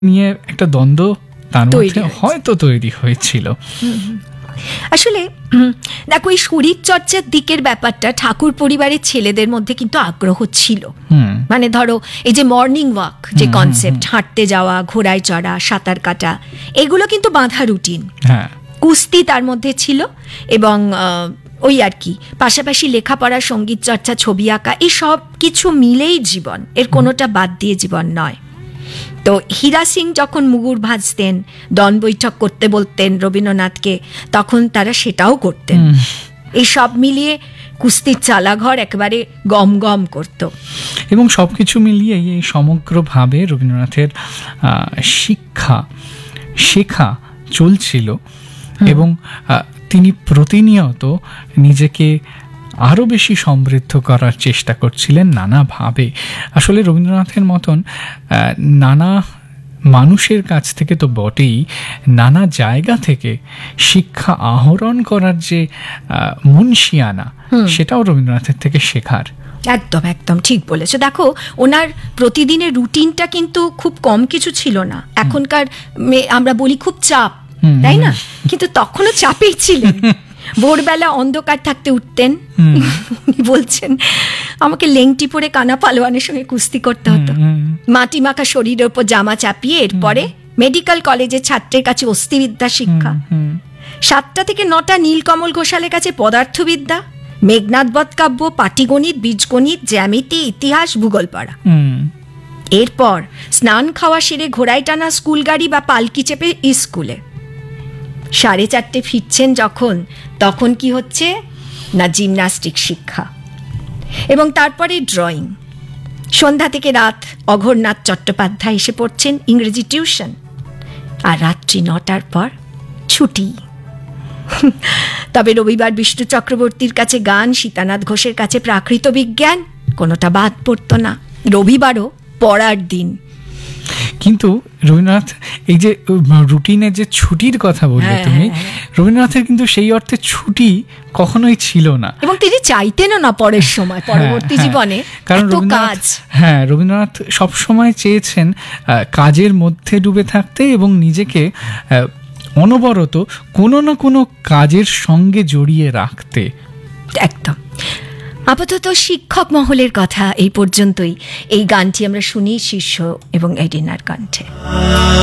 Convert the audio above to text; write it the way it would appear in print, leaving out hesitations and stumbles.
নিয়ে একটা দ্বন্দ্ব তার মধ্যে হয়তো তৈরি হয়েছিল। আসলে দেখো, এই শরীর চর্চার দিকের ব্যাপারটা ঠাকুর পরিবারের ছেলেদের মধ্যে কিন্তু আগ্রহ ছিল। মানে ধরো এই যে মর্নিং ওয়াক যে কনসেপ্ট, হাঁটতে যাওয়া, ঘোড়ায় চড়া, সাঁতার কাটা, এগুলো কিন্তু বাঁধা রুটিন। কুস্তি তার মধ্যে ছিল, এবং ওই আর কি পাশাপাশি লেখাপড়া, সঙ্গীত চর্চা, ছবি আঁকা, এই সব কিছু মিলেই জীবন, এর কোনোটা বাদ দিয়ে জীবন নয়। তো হীরা সিং যখন মুগুর ভাজতেন, দন বৈঠক করতে বলতেন রবীন্দ্রনাথকে, তখন তারা সেটাও করতেন। এই সব মিলিয়ে কুস্তির চালাঘর একেবারে গম গম করত। এবং সবকিছু মিলিয়ে এই সমগ্রভাবে রবীন্দ্রনাথের শেখা চলছিল, এবং তিনি প্রতিনিয়ত নিজেকে আরও বেশি সমৃদ্ধ করার চেষ্টা করছিলেন নানাভাবে। আসলে রবীন্দ্রনাথের মতন নানা মানুষের কাছ থেকে তো বটেই, নানা জায়গা থেকে শিক্ষা আহরণ করার যে মুনশিয়ানা, সেটাও রবীন্দ্রনাথের থেকে শেখার। একদম একদম ঠিক বলেছো। দেখো, ওনার প্রতিদিনের রুটিনটা কিন্তু খুব কম কিছু ছিল না। এখনকার আমরা বলি খুব চাপ, তাই না? কিন্তু তখনও চাপেই ছিলেন। ভোরবেলা অন্ধকার থাকতে উঠতেন, বলছেন আমাকে লেংটি পরে কানা পালোয়ানের সঙ্গে কুস্তি করতে হতো, মাটি মাখা শরীরের উপর জামা চাপিয়ে। এরপরে মেডিকেল কলেজের ছাত্রের কাছে অস্থিবিদ্যা শিক্ষা, 7টা থেকে 9টা নীলকমল ঘোষালের কাছে পদার্থবিদ্যা, মেঘনাদ বধ কাব্য, পাটিগণিত, বীজগণিত, জ্যামিতি, ইতিহাস, ভূগোল পড়া। এরপর স্নান খাওয়া সেরে ঘোড়ায় টানা স্কুল গাড়ি বা পালকি চেপে স্কুলে। 4:30 ফিরছেন যখন, তখন কি হচ্ছে না, জিমন্যাস্টিক শিক্ষা, এবং তারপরে ড্রয়িং। সন্ধ্যা থেকে রাত অঘোরনাথ চট্টোপাধ্যায় এসে পড়ছেন ইংরেজি টিউশন, আর রাত্রি 9টার পর ছুটি। তবে রবিবার বিষ্ণু চক্রবর্তীর কাছে গান, সীতানাথ ঘোষের কাছে প্রাকৃত বিজ্ঞান, কোনোটা বাদ পড়তো না। রবিবারও পড়ার দিন। কিন্তু রবীন্দ্রনাথ এই যে রুটিনে যে ছুটির কথা বললে তুমি, রবীন্দ্রনাথের কিন্তু সেই অর্থে ছুটি কখনোই ছিল না, এবং তিনি চাইতেনও না পরের সময়, পরবর্তী জীবনে। কারণ রবীন্দ্রনাথ সবসময় চেয়েছেন কাজের মধ্যে ডুবে থাকতে, এবং নিজেকে অনবরত কোনো না কোনো কাজের সঙ্গে জড়িয়ে রাখতে। একদম। আপাতত শিক্ষক মহলের কথা এই পর্যন্তই। এই গানটি আমরা শুনি শিষ্য এবং এডিনার কণ্ঠে।